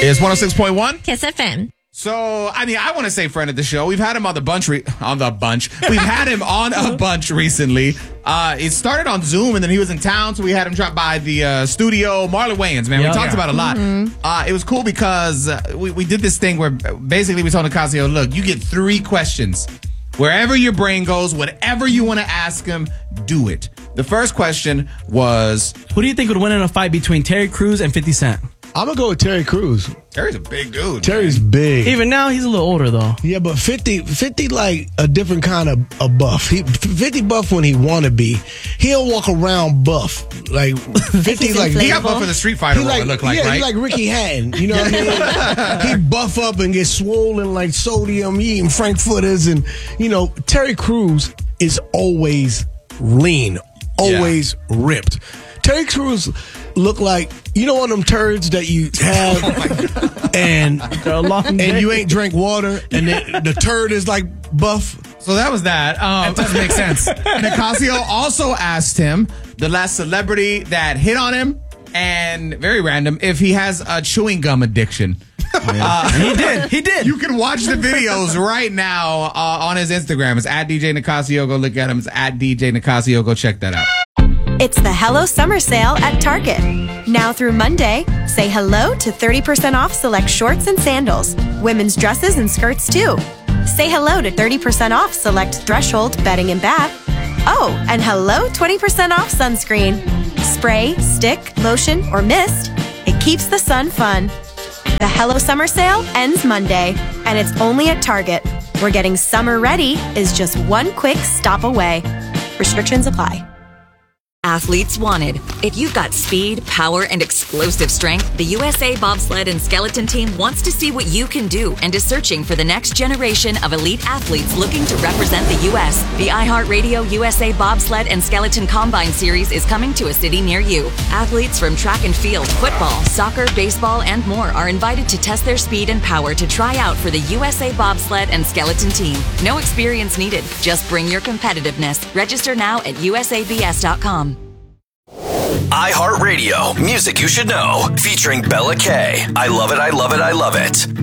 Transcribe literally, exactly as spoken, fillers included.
It's one oh six point one Kiss F M. So, I mean, I want to say friend of the show. We've had him on the bunch, re- on the bunch. We've had him on a bunch recently. Uh, it started on Zoom, and then he was in town, so we had him drop by the uh, studio. Marlon Wayans, man, Yeah, we talked yeah. about it a lot. Mm-hmm. Uh, it was cool because uh, we, we did this thing where basically we told Nicasio, look, you get three questions. Wherever your brain goes, whatever you want to ask him, do it. The first question was, Who do you think would win in a fight between Terry Crews and fifty Cent? I'm going to go with Terry Crews. Terry's a big dude. Terry's big. Even now, he's a little older, though. Yeah, but fifty, fifty like a different kind of a buff. He, fifty buff when he want to be. He'll walk around buff. Like, fifty like... He got buff for the Street Fighter he role, like, it looked like, yeah, right? he like Ricky Hatton. You know what I mean? He buff up and get swollen like sodium. He eating Frankfurters. And, you know, Terry Crews is always lean. Always yeah. ripped. Terry Crews look like, you know, one of them turds that you have oh and and you ain't drink water and the, the turd is like buff. So that was that. Um, that doesn't make sense. Nicasio also asked him, the last celebrity that hit on him, and very random, if he has a chewing gum addiction. Oh, yeah. uh, he did. He did. You can watch the videos right now uh, on his Instagram. It's at D J Nicasio. Go look at him. It's at D J Nicasio. Go check that out. It's the Hello Summer Sale at Target. Now through Monday, say hello to thirty percent off select shorts and sandals, women's dresses and skirts too. Say hello to thirty percent off select Threshold bedding and bath. Oh, and hello twenty percent off sunscreen. Spray, stick, lotion, or mist. It keeps the sun fun. The Hello Summer Sale ends Monday, and it's only at Target, where getting summer ready is just one quick stop away. Restrictions apply. Athletes wanted. If you've got speed, power, and explosive strength, the U S A Bobsled and Skeleton Team wants to see what you can do and is searching for the next generation of elite athletes looking to represent the U S The iHeartRadio U S A Bobsled and Skeleton Combine Series is coming to a city near you. Athletes from track and field, football, soccer, baseball, and more are invited to test their speed and power to try out for the U S A Bobsled and Skeleton Team. No experience needed. Just bring your competitiveness. Register now at U S A B S dot com. iHeartRadio, music you should know, featuring Bella K. I love it, I love it, I love it.